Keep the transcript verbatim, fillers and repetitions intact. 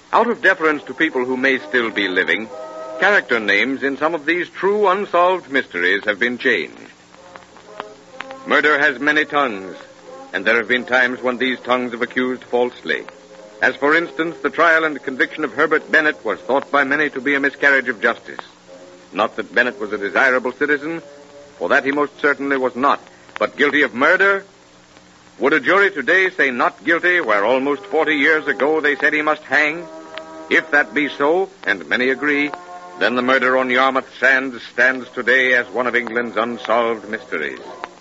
Out of deference to people who may still be living, character names in some of these true unsolved mysteries have been changed. Murder has many tongues, and there have been times when these tongues have accused falsely. As, for instance, the trial and conviction of Herbert Bennett was thought by many to be a miscarriage of justice. Not that Bennett was a desirable citizen, for that he most certainly was not, but guilty of murder? Would a jury today say not guilty where almost forty years ago they said he must hang? If that be so, and many agree, then the murder on Yarmouth sands stands today as one of England's unsolved mysteries.